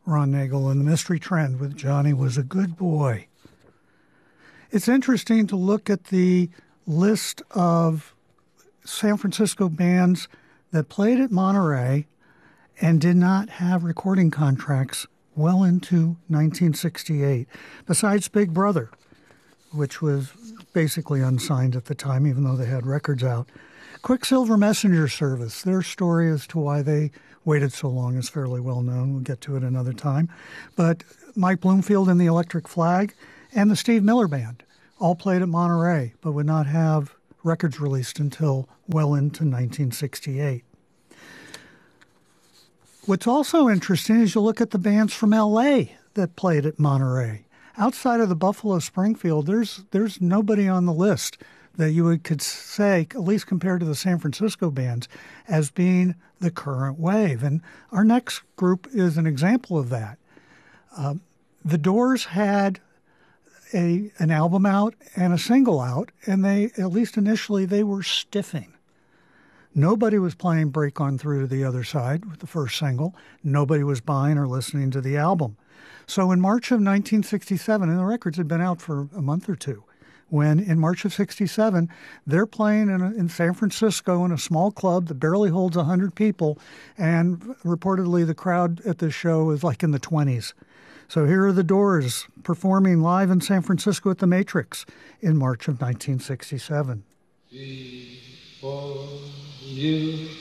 Ron Nagel and the Mystery Trend with Johnny Was a Good Boy. It's interesting to look at the list of San Francisco bands that played at Monterey and did not have recording contracts well into 1968, besides Big Brother, which was basically unsigned at the time, even though they had records out. Quicksilver Messenger Service, their story as to why they waited so long is fairly well known. We'll get to it another time. But Mike Bloomfield and the Electric Flag and the Steve Miller Band all played at Monterey, but would not have records released until well into 1968. What's also interesting is you look at the bands from L.A. that played at Monterey. Outside of the Buffalo Springfield, there's nobody on the list that you could say, at least compared to the San Francisco bands, as being the current wave. And our next group is an example of that. The Doors had an album out and a single out, and they, at least initially, they were stiffing. Nobody was playing Break On Through to the Other Side with the first single. Nobody was buying or listening to the album. So in March of 1967, and the records had been out for a month or two, when in March of 67, they're playing in San Francisco in a small club that barely holds 100 people, and reportedly the crowd at this show is like in the 20s. So here are the Doors performing live in San Francisco at the Matrix in March of 1967. Before you